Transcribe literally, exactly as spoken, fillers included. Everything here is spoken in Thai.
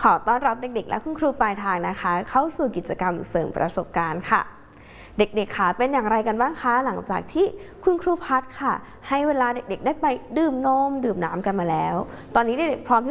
อต้อนรับเด็กๆและคุณครูปลายทางนะคะเข้าสู่กิจกรรมเสริมประสบการณ์ค่ะเด็กๆค่ะเป็นอย่างไรกันบ้างคะหลังจากที่คุณครูพัดค่ะให้เวลาเด็กๆได้ไปดื่มนมดื่มน้ำกันมาแล้วตอนนี้เด็กๆพร้อม